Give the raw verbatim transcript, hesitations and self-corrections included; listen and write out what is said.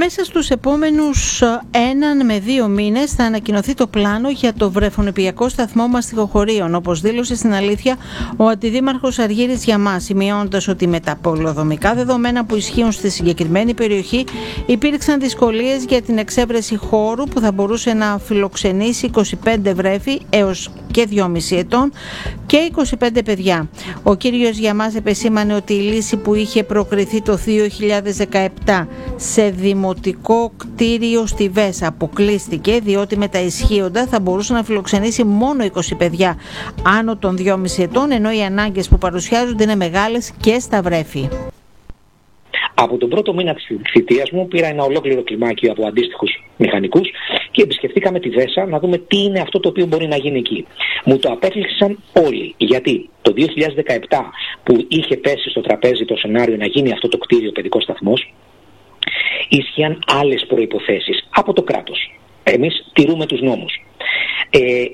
Μέσα στους επόμενους έναν με δύο μήνες θα ανακοινωθεί το πλάνο για το βρεφονηπιακό σταθμό Μαστιγοχωρίων, όπως δήλωσε στην Αλήθεια ο αντιδήμαρχος Αργύρης Γιαμάς, σημειώνοντας ότι με τα πολεοδομικά δεδομένα που ισχύουν στη συγκεκριμένη περιοχή υπήρξαν δυσκολίες για την εξέβρεση χώρου που θα μπορούσε να φιλοξενήσει είκοσι πέντε βρέφη έως και δυόμισι ετών και είκοσι πέντε παιδιά. Ο κύριος Γιαμάς επεσήμανε ότι η λύση που είχε προκριθεί το δύο χιλιάδες δεκαεπτά σε δημοτικό κτίριο στη Βέσα αποκλείστηκε, διότι με τα ισχύοντα θα μπορούσε να φιλοξενήσει μόνο είκοσι παιδιά άνω των δυόμισι ετών, ενώ οι ανάγκες που παρουσιάζονται είναι μεγάλες και στα βρέφη. Από τον πρώτο μήνα της θητείας μου πήρα ένα ολόκληρο κλιμάκιο από αντίστοιχους μηχανικούς και επισκεφτήκαμε τη Βέσα να δούμε τι είναι αυτό το οποίο μπορεί να γίνει εκεί. Μου το απέκλεισαν όλοι, γιατί το δύο χιλιάδες δεκαεπτά που είχε πέσει στο τραπέζι το σενάριο να γίνει αυτό το κτίριο παιδικός σταθμός, ίσχυαν άλλες προϋποθέσεις από το κράτος. Εμείς τηρούμε τους νόμους. Ε,